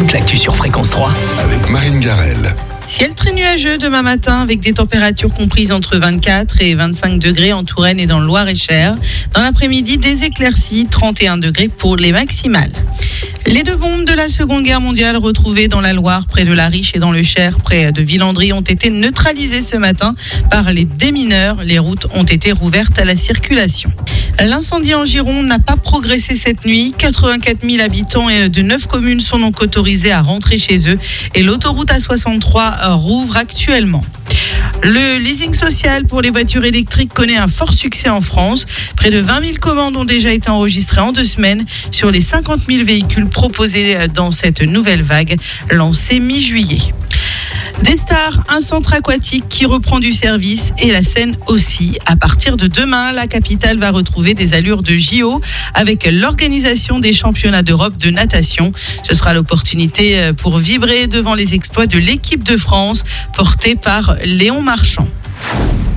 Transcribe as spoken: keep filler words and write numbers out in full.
toute l'actu sur Fréquence trois. Avec Marine Garel. Ciel très nuageux demain matin avec des températures comprises entre vingt-quatre et vingt-cinq degrés en Touraine et dans le Loir-et-Cher. Dans l'après-midi, des éclaircies, trente et un degrés pour les maximales. Les deux bombes de la Seconde Guerre mondiale retrouvées dans la Loire, près de la Riche et dans le Cher, près de Villandry, ont été neutralisées ce matin par les démineurs. Les routes ont été rouvertes à la circulation. L'incendie en Gironde n'a pas progressé cette nuit. quatre-vingt-quatre mille habitants de neuf communes sont donc autorisés à rentrer chez eux et l'autoroute A soixante-trois rouvre actuellement. Le leasing social pour les voitures électriques connaît un fort succès en France. Près de vingt mille commandes ont déjà été enregistrées en deux semaines sur les cinquante mille véhicules proposés dans cette nouvelle vague lancée mi-juillet. Des stars, un centre aquatique qui reprend du service et la Seine aussi. À partir de demain, la capitale va retrouver des allures de J O avec l'organisation des championnats d'Europe de natation. Ce sera l'opportunité pour vibrer devant les exploits de l'équipe de France portée par Léon Marchand.